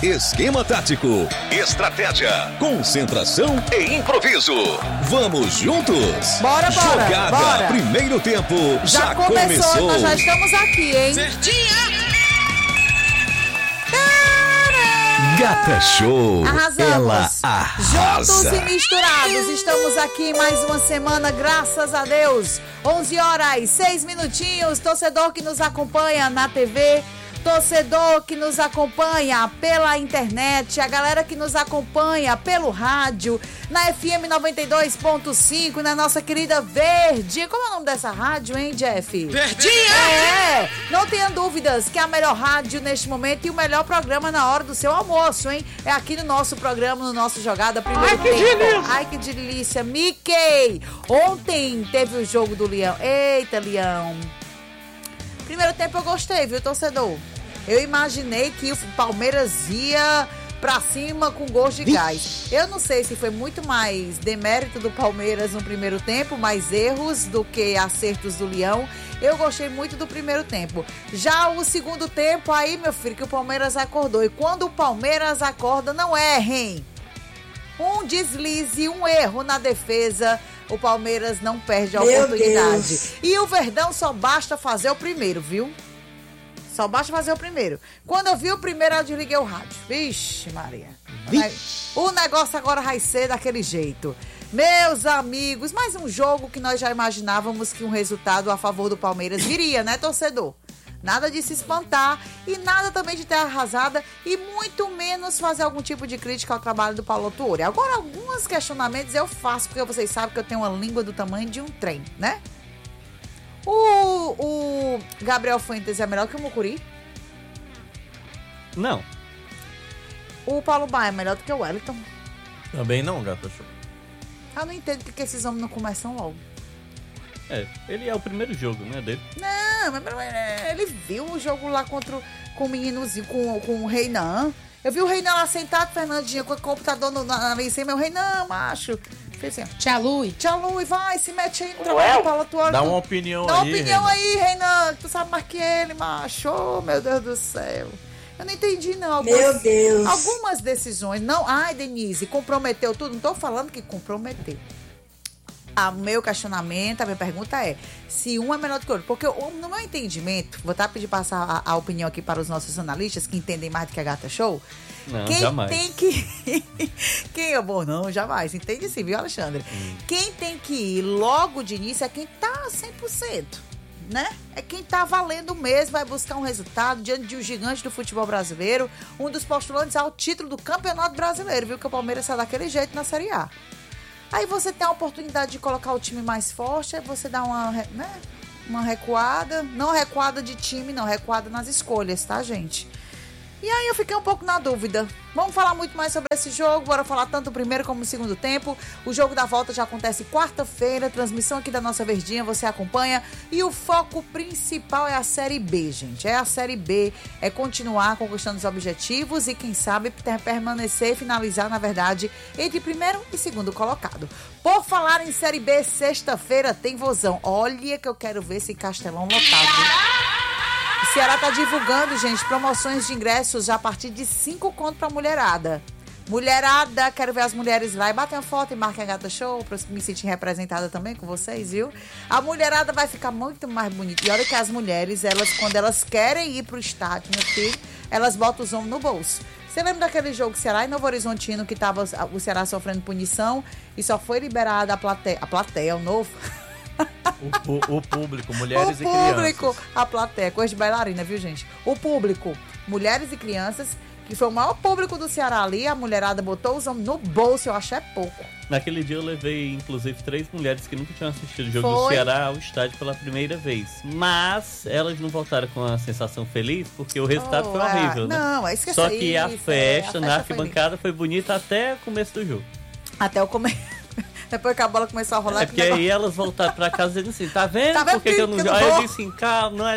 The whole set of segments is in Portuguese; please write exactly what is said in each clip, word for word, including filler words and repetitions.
Esquema tático, estratégia, concentração e improviso. Vamos juntos? Bora, bora, Jogada, bora. primeiro tempo, já, Já começou, começou. nós já estamos aqui, hein? Gata Show, Arrasamos. ela arrasa. Juntos e misturados, estamos aqui mais uma semana, graças a Deus. onze horas, seis minutinhos, torcedor que nos acompanha na T V, torcedor que nos acompanha pela internet, a galera que nos acompanha pelo rádio, na F M noventa e dois ponto cinco, na nossa querida Verde. Como é o nome dessa rádio, hein, Jeff? Verdinha! É, não tenha dúvidas que é a melhor rádio neste momento e o melhor programa na hora do seu almoço, hein? É aqui no nosso programa, no nosso Jogada Primeiro Ai, que Tempo. delícia! Ai, que delícia, Mickey! Ontem teve o jogo do Leão. Eita, Leão! Primeiro tempo eu gostei, viu, torcedor? Eu imaginei que o Palmeiras ia pra cima com gosto de gás. Eu não sei se foi muito mais demérito do Palmeiras no primeiro tempo, mais erros do que acertos do Leão. Eu gostei muito do primeiro tempo. Já o segundo tempo, aí, meu filho, que o Palmeiras acordou. E quando o Palmeiras acorda, não errem. Um deslize, um erro na defesa, o Palmeiras não perde a Meu oportunidade. Deus. E o Verdão só basta fazer o primeiro, viu? Só basta fazer o primeiro. Quando eu vi o primeiro, eu desliguei o rádio. Vixe, Maria. Vixe. O negócio agora vai ser daquele jeito. Meus amigos, mais um jogo que nós já imaginávamos que um resultado a favor do Palmeiras viria, né, torcedor? Nada de se espantar e nada também de ter arrasada e muito menos fazer algum tipo de crítica ao trabalho do Paulo Tuori. Agora, alguns questionamentos eu faço, porque vocês sabem que eu tenho uma língua do tamanho de um trem, né? O, o Gabriel Fuentes é melhor que o Mucuri? Não, O Paulo Baia é melhor do que o Wellington? também não, Gata Show. Eu não entendo porque esses homens não começam logo. É, ele é o primeiro jogo, né, dele. Não, mas ele viu o jogo lá contra o, com o meninozinho, com, com o Reinan. Eu vi o Reinan lá sentado, Fernandinha, com o computador no, na, na em cima. Eu, Reinan, macho. Fez assim, ó. Tia Lui. Tchau, Lui, vai, se mete aí no trabalho do Paulo Tuori. Dá uma opinião Dá uma aí, opinião Renan. aí, Reinan, que tu sabe mais que ele, macho. Oh, meu Deus do céu. Eu não entendi, não. Meu Deus. Algumas decisões, não. Ai, Denise, comprometeu tudo. Não tô falando que comprometeu. O meu questionamento, a minha pergunta é se um é melhor do que o outro. Porque eu, no meu entendimento, vou até pedir passar a, a opinião aqui para os nossos analistas que entendem mais do que a Gata Show. Não, Quem jamais. tem que... Quem é bom? Não, jamais. Entende sim, viu, Alexandre? Hum. Quem tem que ir logo de início é quem tá cem por cento, né? É quem tá valendo mesmo, vai buscar um resultado diante de um gigante do futebol brasileiro, um dos postulantes ao título do Campeonato Brasileiro, viu? Que o Palmeiras sai daquele jeito na Série A. Aí você tem a oportunidade de colocar o time mais forte, aí você dá uma, né, uma recuada. Não recuada de time, não. Recuada nas escolhas, tá, gente? E aí eu fiquei um pouco na dúvida. Vamos falar muito mais sobre esse jogo. Bora falar tanto o primeiro como o segundo tempo. O jogo da volta já acontece quarta-feira. Transmissão aqui da nossa Verdinha, você acompanha. E o foco principal é a Série B, gente. É a Série B. É continuar conquistando os objetivos e, quem sabe, ter- permanecer e finalizar, na verdade, entre primeiro e segundo colocado. Por falar em Série B, sexta-feira tem vozão. Olha que eu quero ver esse Castelão lotado. O Ceará tá divulgando, gente, promoções de ingressos já a partir de cinco conto pra mulherada. Mulherada, quero ver as mulheres lá e bater uma foto e marquem a Gata Show pra eu me sentir representada também com vocês, viu? A mulherada vai ficar muito mais bonita. E olha que as mulheres, elas, quando elas querem ir pro estádio, meu filho, elas botam os ombros no bolso. Você lembra daquele jogo Ceará e Novo Horizontino que tava o Ceará sofrendo punição e só foi liberada a plateia, a plateia, o novo... O, o, o público, mulheres o e crianças. público, a plateia, coisa de bailarina, viu, gente? O público, mulheres e crianças, que foi o maior público do Ceará ali, a mulherada botou os homens no bolso, eu acho é pouco. Naquele dia eu levei, inclusive, três mulheres que nunca tinham assistido o jogo do Foi? Ceará ao estádio pela primeira vez. Mas elas não voltaram com a sensação feliz, porque o resultado Oh, foi é. horrível, né? Não, é esqueci Só que a isso, festa, é, a festa na foi arquibancada foi bonita até o começo do jogo. Até eu comer. Depois que a bola começou a rolar. É porque que negócio- aí elas voltaram pra casa dizendo assim, tá vendo? Tá vendo Por que que eu não que eu jogo? não Aí eu vou? disse assim, calma, não é...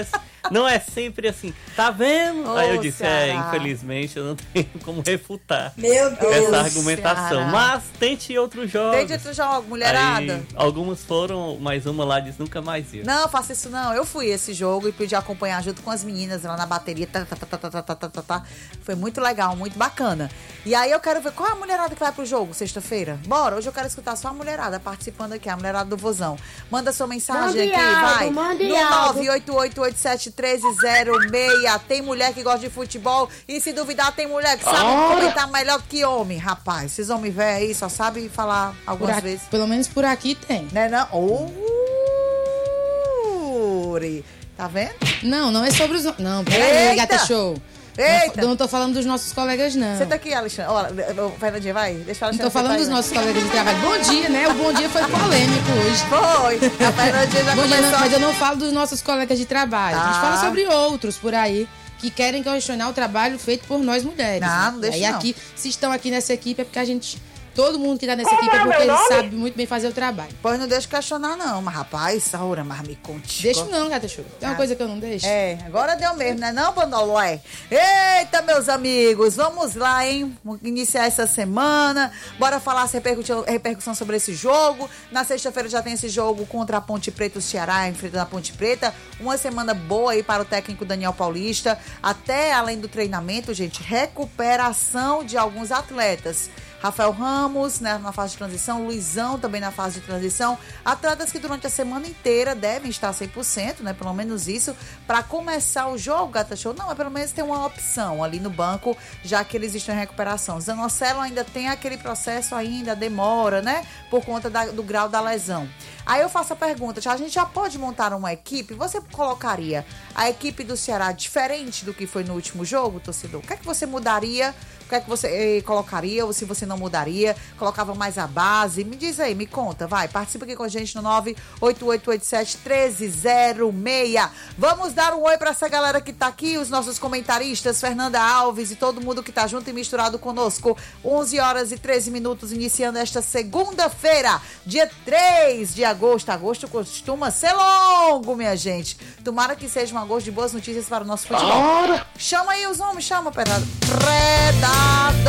não é sempre assim, tá vendo? Ô, Aí eu disse, Ceará. é, infelizmente eu não tenho como refutar Meu Deus. essa argumentação. Ceará. Mas tente outros jogos. Tem de outro jogo, mulherada. Aí, algumas foram, mas uma lá disse nunca mais ia. Não, faça isso não. Eu fui esse jogo e pude acompanhar junto com as meninas lá na bateria. Tá, tá, tá, tá, tá, tá, tá, tá, tá. Foi muito legal, muito bacana. E aí eu quero ver qual é a mulherada que vai pro jogo sexta-feira. Bora, hoje eu quero escutar só a mulherada participando aqui, a mulherada do Vozão. Manda sua mensagem Mande aqui, algo, vai. mande No algo. nove oito oito oito sete um três zero seis. Tem mulher que gosta de futebol e se duvidar tem mulher que sabe comentar melhor que homem. Rapaz, esses homens velhos aí só sabem falar Por algumas aqui- vezes. pelo menos por aqui tem. Né, não? Uri. Tá vendo? Não, não é sobre os... Não, peraí, Eita! Gata Show. Eita! Não, não tô falando dos nossos colegas, não. Senta aqui, Alexandre. Olha, Fernandinha, vai. Deixa o Não Alexandre. tô falando sentar dos aí, nossos colegas de trabalho. Bom dia, né? O bom dia foi polêmico hoje. Foi. A Fernandinha já Bom dia, começou. não, mas eu não falo dos nossos colegas de trabalho. A gente Tá. fala sobre outros por aí que querem questionar o trabalho feito por nós mulheres. Não, né? não deixa E aí não. aqui, se estão aqui nessa equipe é porque a gente... Todo mundo que tá nessa equipe é porque eles sabem muito bem fazer o trabalho. Pois não deixa questionar, não. Mas, rapaz, Saura, mas me conte. Deixa não, Gata Show. Tem uma Ah. coisa que eu não deixo. É, agora deu mesmo, né não, Bandolé? Eita, meus amigos, vamos lá, hein? Vamos iniciar essa semana. Bora falar essa repercussão, repercussão sobre esse jogo. Na sexta-feira já tem esse jogo contra a Ponte Preta, o Ceará, enfrentando a Ponte Preta. Uma semana boa aí para o técnico Daniel Paulista. Até além do treinamento, gente, recuperação de alguns atletas. Rafael Ramos, né, na fase de transição, Luizão também na fase de transição, atletas que durante a semana inteira devem estar cem por cento, né, pelo menos isso, para começar o jogo, Gata Show, não, mas pelo menos tem uma opção ali no banco, já que eles estão em recuperação. Zanocelo ainda tem aquele processo ainda, demora, né, por conta da- do grau da lesão. Aí eu faço a pergunta, já, a gente já pode montar uma equipe? Você colocaria a equipe do Ceará diferente do que foi no último jogo, torcedor? O que é que você mudaria? O que é que você eh, colocaria ou se você não mudaria? Colocava mais a base? Me diz aí, me conta, vai. Participa aqui com a gente no nove oito oito oito sete um três zero seis. Vamos dar um oi pra essa galera que tá aqui, os nossos comentaristas, Fernanda Alves e todo mundo que tá junto e misturado conosco. onze horas e treze minutos, iniciando esta segunda-feira, dia três de agosto. Agosto costuma ser longo, minha gente. Tomara que seja um agosto de boas notícias para o nosso futebol. Chama aí os homens, chama, Predador. Predador.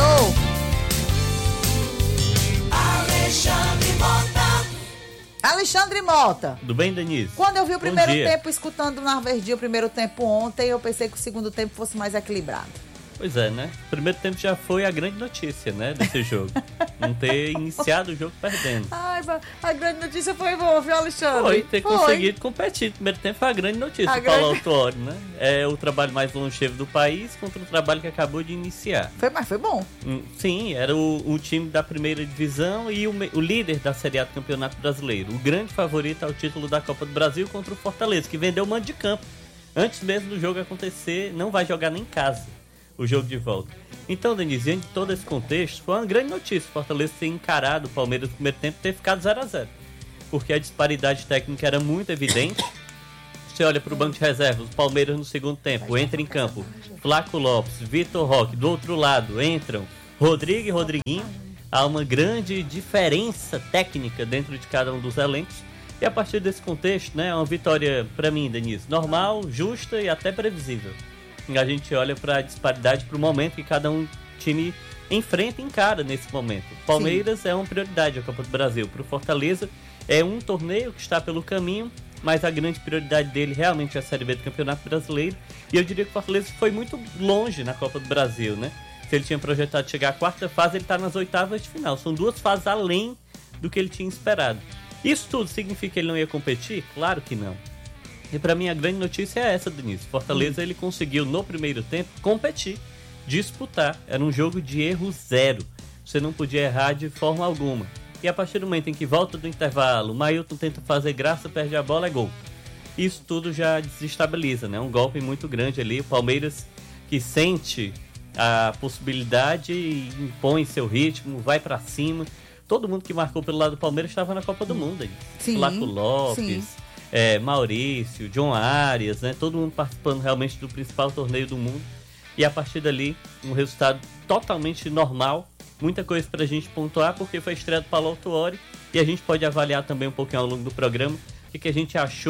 Alexandre Mota. Alexandre Mota. Tudo bem, Denise? Quando eu vi o Bom primeiro dia. tempo escutando na Verdinha o primeiro tempo ontem, eu pensei que o segundo tempo fosse mais equilibrado. Pois é, né? O primeiro tempo já foi a grande notícia, né, desse jogo. Não ter iniciado o jogo perdendo. Ai, mas a grande notícia foi boa, viu, Alexandre? Foi, ter conseguido competir. O primeiro tempo foi a grande notícia, A o Paulo grande- Autuori, né? É o trabalho mais longevo do país contra o trabalho que acabou de iniciar. Foi, mas foi bom. Hum, Sim, era o, o time da primeira divisão e o, me- o líder da Série A do Campeonato Brasileiro. O grande favorito ao título da Copa do Brasil contra o Fortaleza, que vendeu o mando de campo. Antes mesmo do jogo acontecer, não vai jogar nem em casa o jogo de volta. Então, Denise, diante de todo esse contexto, foi uma grande notícia o Fortaleza ter encarado o Palmeiras no primeiro tempo e ter ficado zero a zero. Porque a disparidade técnica era muito evidente. Você olha para o banco de reservas, o Palmeiras no segundo tempo, entra em campo Flaco Lopes, Vitor Roque, do outro lado entram Rodrigo e Rodriguinho. Há uma grande diferença técnica dentro de cada um dos elencos. E a partir desse contexto, né, é uma vitória, para mim, Denise, normal, justa e até previsível. E a gente olha para a disparidade, para o momento que cada um time enfrenta e encara nesse momento. Palmeiras é uma prioridade a Copa do Brasil. Para o Fortaleza é um torneio que está pelo caminho, mas a grande prioridade dele realmente é a Série B do Campeonato Brasileiro. E eu diria que o Fortaleza foi muito longe na Copa do Brasil, né? Se ele tinha projetado chegar à quarta fase, ele está nas oitavas de final. São duas fases além do que ele tinha esperado. Isso tudo significa que ele não ia competir? Claro que não. E para mim a grande notícia é essa, Denise. Fortaleza ele conseguiu no primeiro tempo competir, disputar. Era um jogo de erro zero. Você não podia errar de forma alguma. E a partir do momento em que volta do intervalo, o Mailton tenta fazer graça, perde a bola, é gol. Isso tudo já desestabiliza, né? Um golpe muito grande ali. O Palmeiras que sente a possibilidade e impõe seu ritmo, vai para cima. Todo mundo que marcou pelo lado do Palmeiras estava na Copa do Mundo aí. Sim, Flaco Lopes, sim. É, Maurício, John Arias, né? Todo mundo participando realmente do principal torneio do mundo. E a partir dali, um resultado totalmente normal. Muita coisa pra gente pontuar, porque foi a estreia do Paulo Autuori. E a gente pode avaliar também um pouquinho ao longo do programa o que, que a gente achou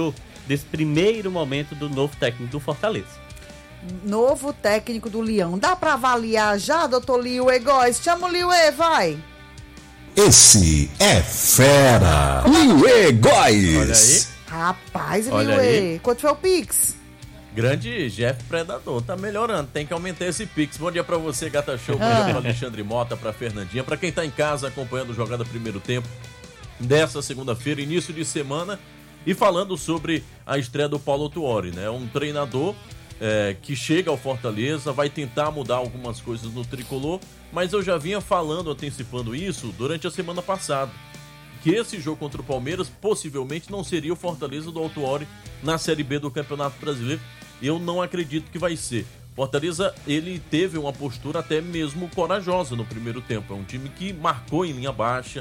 desse primeiro momento do novo técnico do Fortaleza. Novo técnico do Leão. Dá pra avaliar já, doutor Liuê Góes? Chama o Liuê, vai. Esse é fera. Liuê Góes. Olha aí. Rapaz, Olha Liuê. aí. Quanto foi o Pix? Grande Jeff Predador, tá melhorando, tem que aumentar esse Pix. Bom dia pra você, Gata Show, bom Ah. dia pro Alexandre Mota, pra Fernandinha, pra quem tá em casa acompanhando o Jogada Primeiro Tempo dessa segunda-feira, início de semana, e falando sobre a estreia do Paulo Tuori, né? Um treinador é, que chega ao Fortaleza, vai tentar mudar algumas coisas no tricolor, mas eu já vinha falando, antecipando isso durante a semana passada, que esse jogo contra o Palmeiras possivelmente não seria o Fortaleza do Autuori na Série B do Campeonato Brasileiro. Eu não acredito que vai ser. Fortaleza, ele teve uma postura até mesmo corajosa no primeiro tempo. É um time que marcou em linha baixa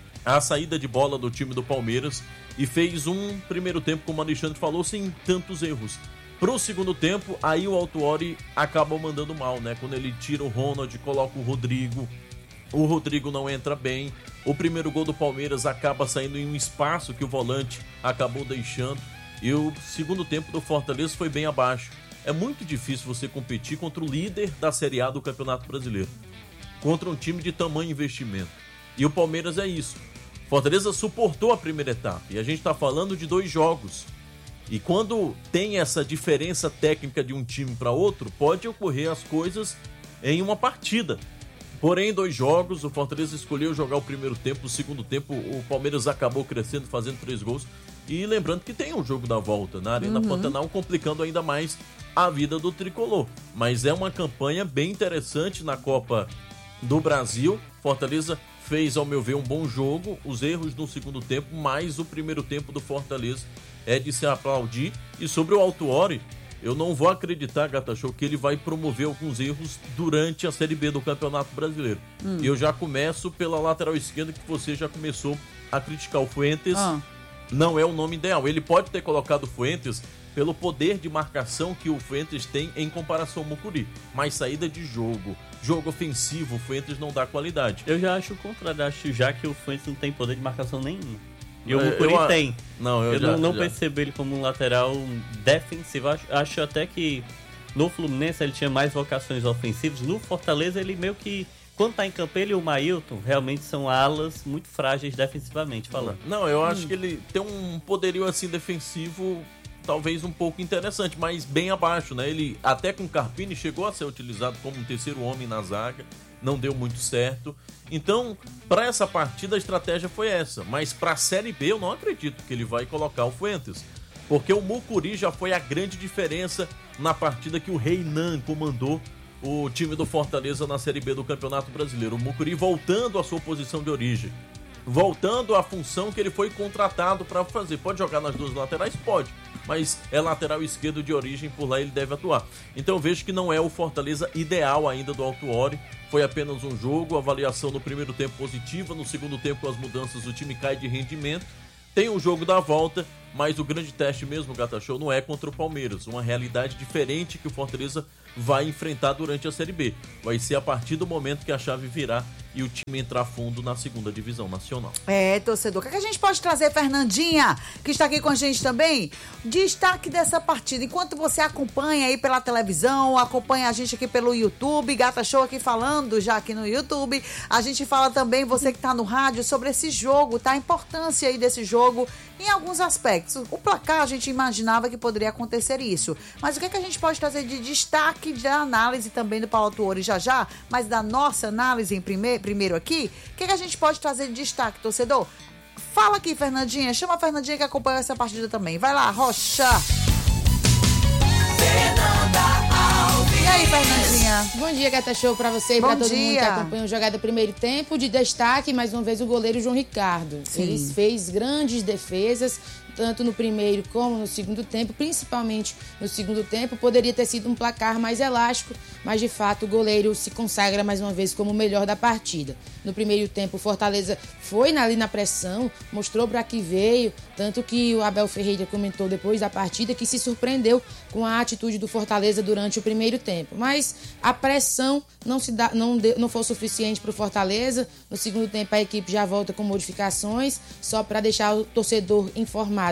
a saída de bola do time do Palmeiras e fez um primeiro tempo, como o Alexandre falou, sem tantos erros. Pro segundo tempo, aí o Autuori acaba mandando mal, né? Quando ele tira o Ronald, coloca o Rodrigo, o Rodrigo não entra bem. O primeiro gol do Palmeiras acaba saindo em um espaço que o volante acabou deixando. E o segundo tempo do Fortaleza foi bem abaixo. É muito difícil você competir contra o líder da Série A do Campeonato Brasileiro, contra um time de tamanho investimento. E o Palmeiras é isso. Fortaleza suportou a primeira etapa. E a gente está falando de dois jogos. E quando tem essa diferença técnica de um time para outro, pode ocorrer as coisas em uma partida. Porém, em dois jogos, o Fortaleza escolheu jogar o primeiro tempo, o segundo tempo o Palmeiras acabou crescendo, fazendo três gols. E lembrando que tem um jogo da volta na Arena Uhum. Pantanal, complicando ainda mais a vida do tricolor. Mas é uma campanha bem interessante na Copa do Brasil. Fortaleza fez, ao meu ver, um bom jogo. Os erros no segundo tempo, mas o primeiro tempo do Fortaleza é de se aplaudir. E sobre o Autuori, eu não vou acreditar, Gata Show, que ele vai promover alguns erros durante a Série B do Campeonato Brasileiro. Hum. E eu já começo pela lateral esquerda, que você já começou a criticar. O Fuentes Ah. não é o nome ideal. Ele pode ter colocado o Fuentes pelo poder de marcação que o Fuentes tem em comparação ao Mucuri. Mas saída de jogo, jogo ofensivo, o Fuentes não dá qualidade. Eu já acho o contrário, acho já que o Fuentes não tem poder de marcação nenhum. E o Eu- Mucuri eu- tem. Não, eu, Eu já, não, não já. percebo ele como um lateral defensivo. Acho, acho até que no Fluminense ele tinha mais vocações ofensivas. No Fortaleza ele meio que, quando tá em campo, ele e o Mailton realmente são alas muito frágeis defensivamente falando. Não, eu acho que ele tem um poderio assim defensivo talvez um pouco interessante, mas bem abaixo, né? Ele até com o Carpini chegou a ser utilizado como um terceiro homem na zaga, não deu muito certo. Então, para essa partida a estratégia foi essa, mas para a Série B eu não acredito que ele vai colocar o Fuentes, porque o Mucuri já foi a grande diferença na partida que o Reinan comandou o time do Fortaleza na Série B do Campeonato Brasileiro. O Mucuri voltando à sua posição de origem, voltando à função que ele foi contratado para fazer. Pode jogar nas duas laterais? Pode, mas é lateral esquerdo de origem, por lá ele deve atuar. Então eu vejo que não é o Fortaleza ideal ainda do Autuori. Foi apenas um jogo, avaliação no primeiro tempo positiva, no segundo tempo com as mudanças o time cai de rendimento. Tem o jogo da volta, mas o grande teste mesmo, Gata Show, não é contra o Palmeiras. Uma realidade diferente que o Fortaleza vai enfrentar durante a Série B. Vai ser a partir do momento que a chave virar e o time entrar fundo na segunda divisão nacional. É, torcedor. O que, é que a gente pode trazer, Fernandinha, que está aqui com a gente também? Destaque dessa partida. Enquanto você acompanha aí pela televisão, acompanha a gente aqui pelo YouTube, Gata Show aqui falando já aqui no YouTube. A gente fala também, você que está no rádio, sobre esse jogo, tá? A importância aí desse jogo em alguns aspectos. O placar, a gente imaginava que poderia acontecer isso. Mas o que, é que a gente pode trazer de destaque da análise também do Paulo Tuori já já, mas da nossa análise em primeiro, primeiro aqui? O que, é que a gente pode trazer de destaque, torcedor? Fala aqui, Fernandinha. Chama a Fernandinha que acompanha essa partida também. Vai lá, Rocha. E aí, Fernandinha? Bom dia, Gata Show, pra você e Bom pra todo mundo dia. que acompanha o Jogada Primeiro Tempo. De destaque, mais uma vez, o goleiro João Ricardo. Sim. Ele fez grandes defesas, tanto no primeiro como no segundo tempo, principalmente no segundo tempo. Poderia ter sido um placar mais elástico, mas de fato o goleiro se consagra mais uma vez como o melhor da partida. No primeiro tempo, o Fortaleza foi ali na pressão, mostrou para que veio, tanto que o Abel Ferreira comentou depois da partida que se surpreendeu com a atitude do Fortaleza durante o primeiro tempo. Mas a pressão não, se dá, não, deu, não foi o suficiente para o Fortaleza. No segundo tempo, a equipe já volta com modificações, só para deixar o torcedor informado.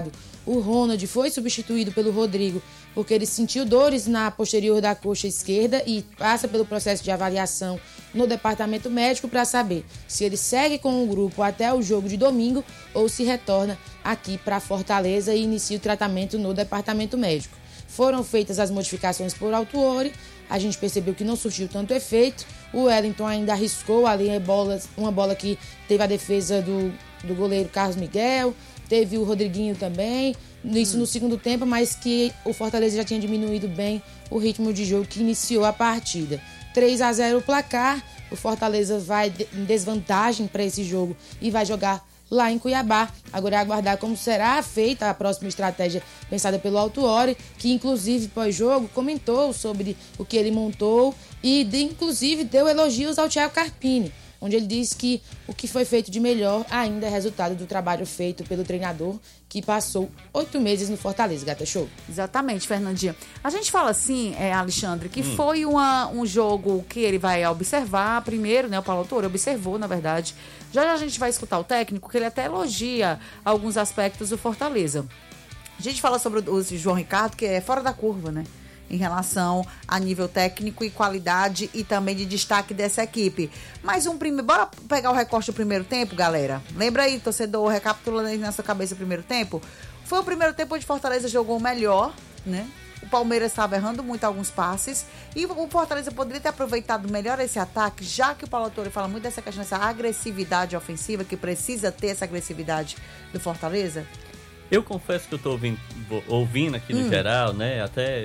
O Ronald foi substituído pelo Rodrigo porque ele sentiu dores na posterior da coxa esquerda e passa pelo processo de avaliação no departamento médico para saber se ele segue com o grupo até o jogo de domingo ou se retorna aqui para Fortaleza e inicia o tratamento no departamento médico. Foram feitas as modificações por Autuori, a gente percebeu que não surtiu tanto efeito. O Wellington ainda arriscou ali uma bola, uma bola que teve a defesa do, do goleiro Carlos Miguel, teve o Rodriguinho também, isso hum. no segundo tempo, mas que o Fortaleza já tinha diminuído bem o ritmo de jogo que iniciou a partida. três a zero o placar, o Fortaleza vai em desvantagem para esse jogo e vai jogar lá em Cuiabá. Agora é aguardar como será feita a próxima estratégia pensada pelo Autuori, que inclusive pós-jogo comentou sobre o que ele montou e de, inclusive deu elogios ao Thiago Carpini, onde ele disse que o que foi feito de melhor ainda é resultado do trabalho feito pelo treinador que passou oito meses no Fortaleza. Gata Show. Exatamente, Fernandinha. A gente fala assim, é, Alexandre, que hum. foi uma, um jogo que ele vai observar primeiro, né? O Paulo Autuori observou, na verdade. Já já a gente vai escutar o técnico, que ele até elogia alguns aspectos do Fortaleza. A gente fala sobre o, o João Ricardo, que é fora da curva, né? Em relação a nível técnico e qualidade e também de destaque dessa equipe. Mais um primeiro... Bora pegar o recorte do primeiro tempo, galera? Lembra aí, torcedor, recapitulando aí na sua cabeça o primeiro tempo? Foi o primeiro tempo onde Fortaleza jogou melhor, né? O Palmeiras estava errando muito alguns passes e o Fortaleza poderia ter aproveitado melhor esse ataque, já que o Paulo Autuori fala muito dessa questão, dessa agressividade ofensiva, que precisa ter essa agressividade do Fortaleza. Eu confesso que eu estou ouvindo, ouvindo aqui no hum. geral, né? Até...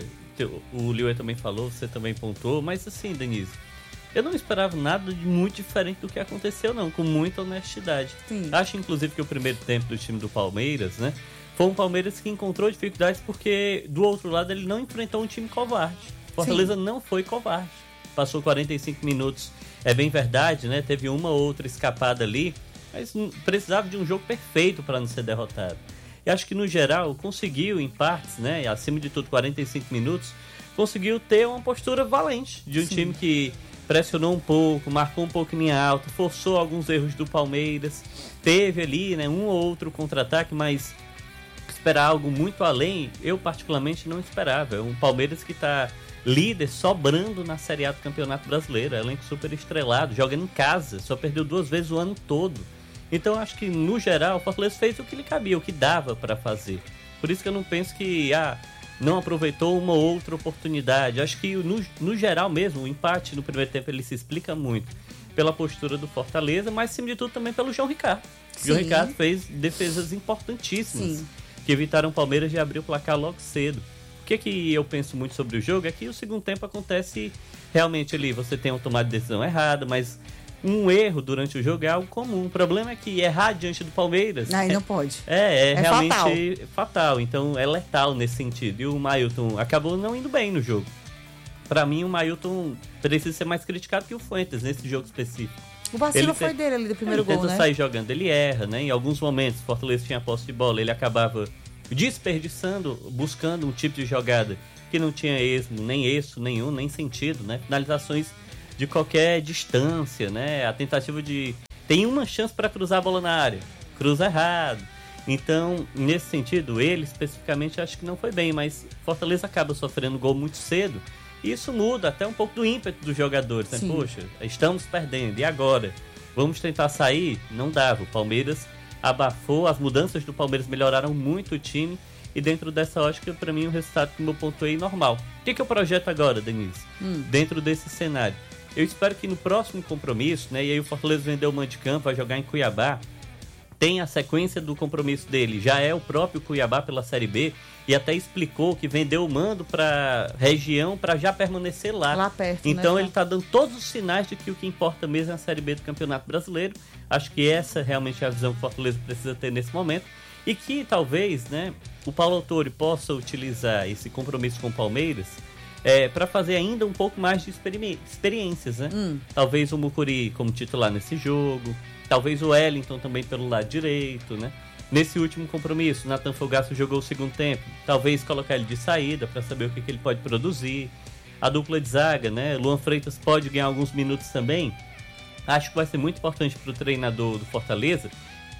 O Liuê também falou, você também pontuou, mas assim, Denise, eu não esperava nada de muito diferente do que aconteceu, não, com muita honestidade. Sim. Acho, inclusive, que o primeiro tempo do time do Palmeiras, né, foi um Palmeiras que encontrou dificuldades porque, do outro lado, ele não enfrentou um time covarde. Fortaleza Sim. não foi covarde. Passou quarenta e cinco minutos, é bem verdade, né, teve uma ou outra escapada ali, mas precisava de um jogo perfeito para não ser derrotado. E acho que, no geral, conseguiu, em partes, né, acima de tudo, quarenta e cinco minutos, conseguiu ter uma postura valente de um Sim. time que pressionou um pouco, marcou um pouco em alta, forçou alguns erros do Palmeiras, teve ali, né, um ou outro contra-ataque, mas esperar algo muito além, eu particularmente não esperava. É um Palmeiras que está líder, sobrando na Série A do Campeonato Brasileiro, elenco super estrelado, jogando em casa, só perdeu duas vezes o ano todo. Então, acho que, no geral, o Fortaleza fez o que lhe cabia, o que dava para fazer. Por isso que eu não penso que ah, não aproveitou uma outra oportunidade. Acho que, no, no geral mesmo, o empate no primeiro tempo ele se explica muito pela postura do Fortaleza, mas, acima de tudo, também pelo João Ricardo. O João Ricardo fez defesas importantíssimas Sim. que evitaram o Palmeiras de abrir o placar logo cedo. O que, que eu penso muito sobre o jogo é que o segundo tempo acontece realmente ali, você tem uma tomada de decisão errada, mas... Um erro durante o jogo é algo comum. O problema é que errar diante do Palmeiras... Aí não pode. É, é, é realmente fatal. fatal. Então é letal nesse sentido. E o Mailton acabou não indo bem no jogo. Pra mim, o Mailton precisa ser mais criticado que o Fuentes nesse jogo específico. O vacilo ele foi te... dele ali do primeiro ele gol, né? Ele tenta sair jogando, ele erra, né? Em alguns momentos, o Fortaleza tinha posse de bola, ele acabava desperdiçando, buscando um tipo de jogada que não tinha esmo, nem eixo nenhum, nem sentido, né? Finalizações de qualquer distância, né? A tentativa de... Tem uma chance para cruzar a bola na área, cruza errado. Então, nesse sentido, ele especificamente acho que não foi bem, mas Fortaleza acaba sofrendo gol muito cedo. E isso muda até um pouco do ímpeto dos jogadores, né? Poxa, estamos perdendo, e agora? Vamos tentar sair? Não dava. O Palmeiras abafou, as mudanças do Palmeiras melhoraram muito o time, e dentro dessa ótica, para mim, o resultado que eu pontuei normal. O que, que eu projeto agora, Denise? Hum. Dentro desse cenário. Eu espero que no próximo compromisso, né, e aí o Fortaleza vendeu o mando de campo, vai jogar em Cuiabá, tem a sequência do compromisso dele, já é o próprio Cuiabá pela Série B, e até explicou que vendeu o mando para região para já permanecer lá. Lá perto, então né? Ele está dando todos os sinais de que o que importa mesmo é a Série B do Campeonato Brasileiro. Acho que essa realmente é a visão que o Fortaleza precisa ter nesse momento, e que talvez, né, o Paulo Autuori possa utilizar esse compromisso com o Palmeiras É, para fazer ainda um pouco mais de experi- experiências, né? Hum. Talvez o Mucuri como titular nesse jogo, talvez o Wellington também pelo lado direito, né? Nesse último compromisso, Nathan Fogaça jogou o segundo tempo, talvez colocar ele de saída para saber o que, que ele pode produzir. A dupla de zaga, né? Luan Freitas pode ganhar alguns minutos também. Acho que vai ser muito importante para o treinador do Fortaleza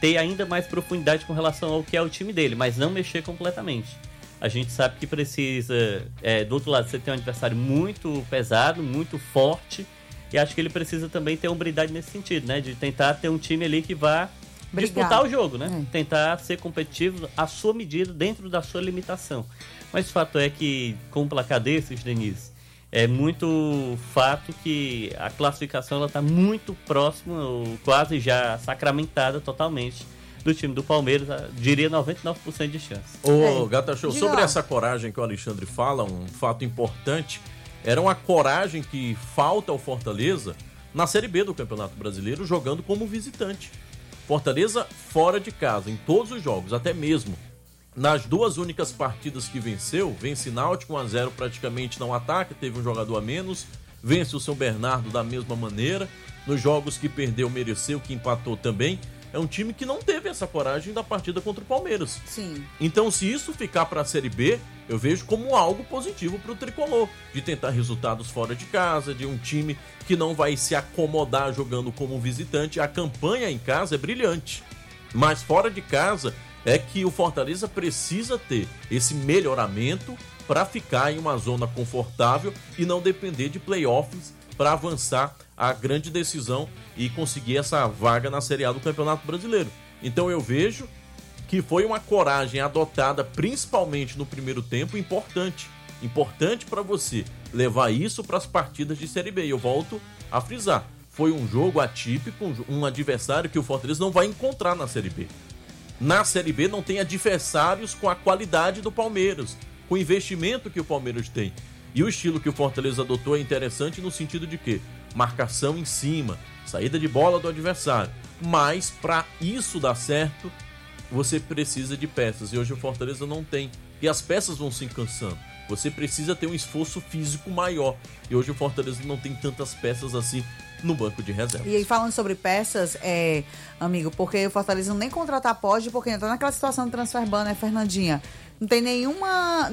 ter ainda mais profundidade com relação ao que é o time dele, mas não mexer completamente. A gente sabe que precisa, é, do outro lado, você tem um adversário muito pesado, muito forte, e acho que ele precisa também ter hombridade nesse sentido, né? De tentar ter um time ali que vá Brigar. disputar o jogo, né? É. Tentar ser competitivo à sua medida, dentro da sua limitação. Mas o fato é que, com um placar desses, Denise, é muito fato que a classificação está muito próxima, ou quase já sacramentada totalmente, do time do Palmeiras, diria noventa e nove por cento de chance. Ô, É. Gata Show, Diga sobre lá. essa coragem que o Alexandre fala, um fato importante, era uma coragem que falta ao Fortaleza na Série B do Campeonato Brasileiro, jogando como visitante. Fortaleza fora de casa, em todos os jogos, até mesmo nas duas únicas partidas que venceu, vence Náutico um a zero praticamente não ataca, teve um jogador a menos, vence o São Bernardo da mesma maneira, nos jogos que perdeu mereceu, que empatou também. É um time que não teve essa coragem da partida contra o Palmeiras. Sim. Então, se isso ficar para a Série B, eu vejo como algo positivo para o Tricolor, de tentar resultados fora de casa, de um time que não vai se acomodar jogando como visitante. A campanha em casa é brilhante, mas fora de casa é que o Fortaleza precisa ter esse melhoramento para ficar em uma zona confortável e não depender de playoffs para avançar a grande decisão e conseguir essa vaga na Série A do Campeonato Brasileiro. Então eu vejo que foi uma coragem adotada principalmente no primeiro tempo importante. Importante para você levar isso para as partidas de Série B. E eu volto a frisar. Foi um jogo atípico, um adversário que o Fortaleza não vai encontrar na Série B. Na Série B não tem adversários com a qualidade do Palmeiras, com o investimento que o Palmeiras tem. E o estilo que o Fortaleza adotou é interessante no sentido de que marcação em cima, saída de bola do adversário. Mas para isso dar certo, você precisa de peças. E hoje o Fortaleza não tem. E as peças vão se cansando. Você precisa ter um esforço físico maior. E hoje o Fortaleza não tem tantas peças assim no banco de reservas. E aí, falando sobre peças, é, amigo, porque o Fortaleza nem contratar pode, porque ainda tá naquela situação de transfer ban, né, Fernandinha? Não tem nenhuma,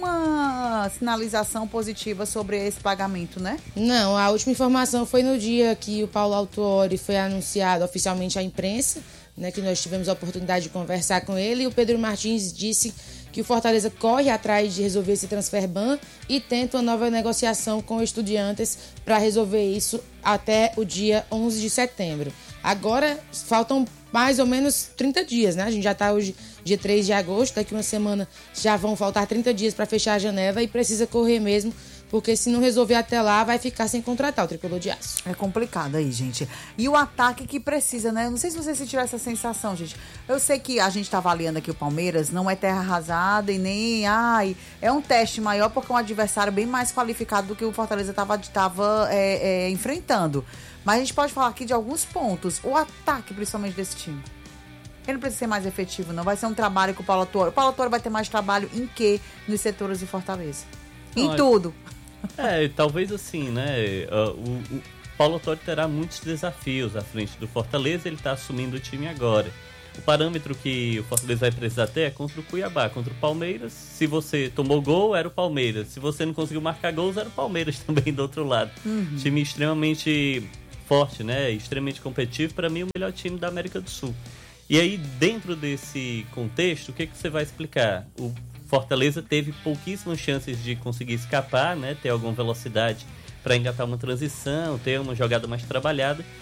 nenhuma sinalização positiva sobre esse pagamento, né? Não, a última informação foi no dia que o Paulo Autuori foi anunciado oficialmente à imprensa, né, que nós tivemos a oportunidade de conversar com ele, e o Pedro Martins disse que o Fortaleza corre atrás de resolver esse transfer ban e tenta uma nova negociação com o Estudiantes para resolver isso até o dia onze de setembro. Agora faltam mais ou menos trinta dias, né? A gente já está hoje dia três de agosto, daqui uma semana já vão faltar trinta dias para fechar a janela e precisa correr mesmo, porque se não resolver até lá, vai ficar sem contratar o Tricolor de Aço. É complicado aí, gente. E o ataque que precisa, né? Eu não sei se vocês sentiram essa sensação, gente. Eu sei que a gente tá avaliando aqui o Palmeiras, não é terra arrasada e nem... Ai, é um teste maior porque é um adversário bem mais qualificado do que o Fortaleza tava, tava é, é, enfrentando. Mas a gente pode falar aqui de alguns pontos. O ataque, principalmente, desse time. Ele não precisa ser mais efetivo, não. Vai ser um trabalho com o Paulo Autuori. O Paulo Autuori vai ter mais trabalho em quê? Nos setores do Fortaleza. Em Não, tudo. É, talvez assim, né? O, o Paulo Autuori terá muitos desafios à frente do Fortaleza, ele está assumindo o time agora. O parâmetro que o Fortaleza vai precisar ter é contra o Cuiabá, contra o Palmeiras. Se você tomou gol, era o Palmeiras. Se você não conseguiu marcar gols, era o Palmeiras também do outro lado. Uhum. Time extremamente forte, né? Extremamente competitivo. Para mim, o melhor time da América do Sul. E aí, dentro desse contexto, o que, que você vai explicar? O Fortaleza teve pouquíssimas chances de conseguir escapar, né? Ter alguma velocidade para engatar uma transição, ter uma jogada mais trabalhada.